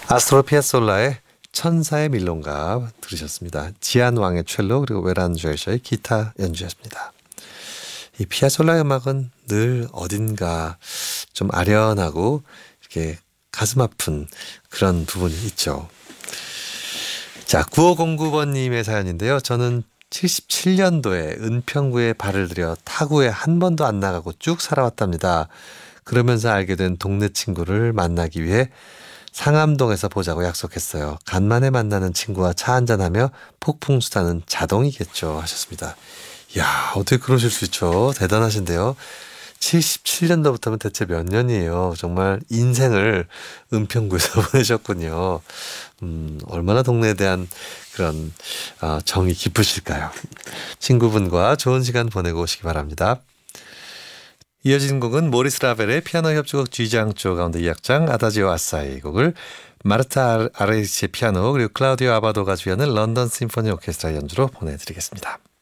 아스트로 피아솔라의 천사의 밀론가 들으셨습니다. 지안 왕의 첼로 그리고 웨란 조에셔의 기타 연주였습니다. 이 피아솔라의 음악은 늘 어딘가 좀 아련하고 이렇게 가슴 아픈 그런 부분이 있죠. 자, 9509번님의 사연인데요. 저는 77년도에 은평구에 발을 들여 타구에 한 번도 안 나가고 쭉 살아왔답니다. 그러면서 알게 된 동네 친구를 만나기 위해 상암동에서 보자고 약속했어요. 간만에 만나는 친구와 차 한잔하며 폭풍수다는 자동이겠죠 하셨습니다. 이야, 어떻게 그러실 수 있죠? 대단하신데요. 77년도부터면 대체 몇 년이에요. 정말 인생을 은평구에서 보내셨군요. 얼마나 동네에 대한 그런 정이 깊으실까요? 친구분과 좋은 시간 보내고 오시기 바랍니다. 이어진 곡은 모리스 라벨의 피아노 협주곡 G장조 가운데 2악장 아다지오 아사이 곡을 마르타 아레이치의 피아노 그리고 클라우디오 아바도가 주연은 런던 심포니 오케스트라 연주로 보내드리겠습니다.